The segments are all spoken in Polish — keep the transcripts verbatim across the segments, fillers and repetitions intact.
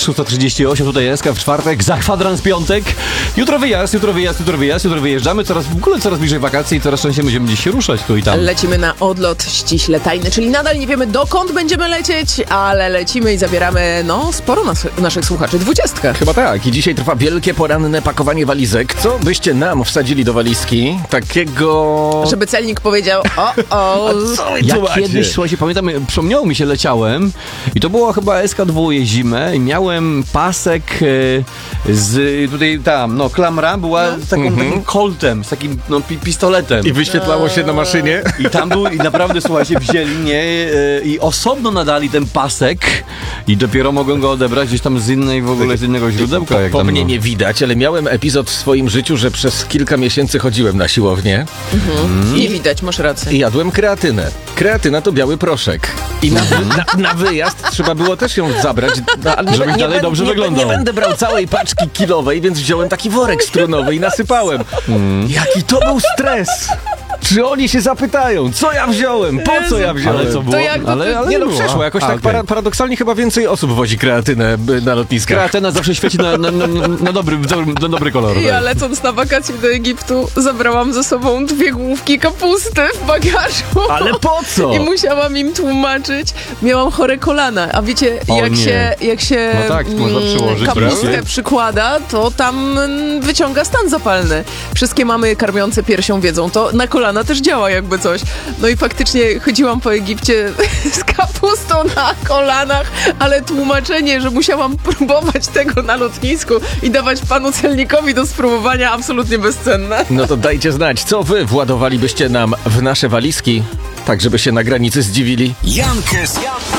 szósta trzydzieści osiem, tutaj S K w czwartek, za kwadrans piątek. Jutro wyjazd, jutro wyjazd, jutro wyjazd, jutro wyjeżdżamy, coraz, w ogóle coraz bliżej wakacji i coraz częściej będziemy gdzieś się ruszać tu i tam. Lecimy na odlot ściśle tajny, czyli nadal nie wiemy, dokąd będziemy lecieć, ale lecimy i zabieramy, no, sporo nas, naszych słuchaczy, dwudziestkę. Chyba tak. I dzisiaj trwa wielkie poranne pakowanie walizek. Co byście nam wsadzili do walizki? Takiego... Żeby celnik powiedział, o, o. Co wy Ja tu macie? kiedyś, słuchajcie, pamiętam, przypomniało mi się, leciałem i to było chyba S K dwoje zimę i miałem pasek e, z tutaj tam, no klamra była z taką, Mhm. takim koltem, z takim no, pi- pistoletem. I wyświetlało się na maszynie? I tam był, i naprawdę, słuchajcie, wzięli mnie e, i osobno nadali ten pasek i dopiero mogłem go odebrać gdzieś tam z innej, w ogóle z innego źródełka. Jak Po tam mnie było. nie widać, ale miałem epizod w swoim życiu, że przez kilka miesięcy chodziłem na siłownię Nie widać, masz rację. i jadłem kreatynę. Kreatyna to biały proszek. I na, wy, na, na wyjazd trzeba było też ją zabrać, no, ale Żebyś dalej bę- dobrze nie, wyglądał. Nie będę brał całej paczki kilowej, więc wziąłem taki worek strunowy i nasypałem. Jaki to był stres! Czy oni się zapytają, co ja wziąłem, po co ja wziąłem? Ale co było? jak to ale, ale Nie no, było. przeszło. Jakoś A, tak okej. para, paradoksalnie chyba więcej osób wozi kreatynę by, na lotniskach. Kreatyna zawsze świeci na, na, na, na, dobry, na dobry kolor. Ja lecąc na wakacje do Egiptu zabrałam ze sobą dwie główki kapusty w bagażu. Ale po co? I musiałam im tłumaczyć. Miałam chore kolana, a wiecie, O jak nie. się, jak się No tak, można przyłożyć, kapustkę prawda? przykłada, to tam mm, wyciąga stan zapalny. Wszystkie mamy karmiące piersią wiedzą, to na kolana też działa jakby coś. No i faktycznie chodziłam po Egipcie z kapustą na kolanach, ale tłumaczenie, że musiałam próbować tego na lotnisku i dawać panu celnikowi do spróbowania, absolutnie bezcenne. No to dajcie znać, co wy władowalibyście nam w nasze walizki, tak żeby się na granicy zdziwili. Jankes,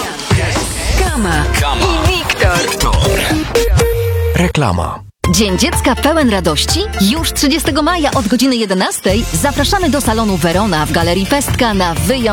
Kama i Wiktor. reklama. Dzień Dziecka pełen radości? Już trzydziestego maja od godziny jedenastej zapraszamy do salonu Verona w Galerii Pestka na wyjątek.